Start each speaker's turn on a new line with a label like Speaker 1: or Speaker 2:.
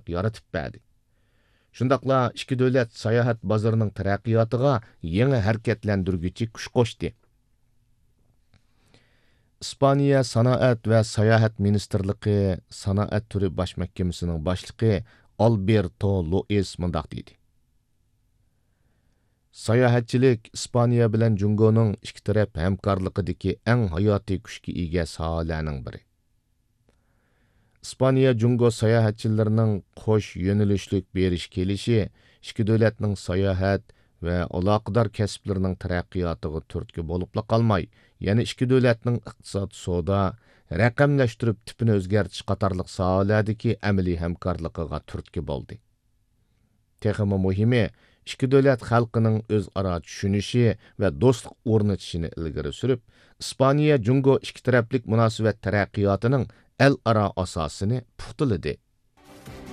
Speaker 1: yaratib berdi. Shundaqla ikki davlat sayohat bozorining taraqqiyotiga yangi harakatlantirguchi kuch qo'shdi. İspaniya Sanoat va Sayohat Ministerligi Sanoat turi bosh mahkamasining boshlig'i Alberto Luis mundaq dedi. Sayohatchilik İspaniya bilan Jungoning ikki taraf hamkorligidagi eng hayotiy kuchga ega sohalarning biri. İspaniya Jungo sayohatchilarining qo'sh yo'nalishlik berish kelishi ikki davlatning sayohat va aloqador kasblarining taraqqiyotiga turtki bo'libla qolmay, yana ikki davlatning iqtisod, savdo, raqamlashtirib tipini o'zgartirish qatorliq sohalardagi amaliy hamkorligiga turtki bo'ldi. Texmi muhimi, ikki davlat xalqining o'zaro tushunishi va do'stlik o'rnatishini ilgari surib, İspaniya Jungo ikki taraflik munosabat taraqqiyotining el-aro asosini puxtaladi.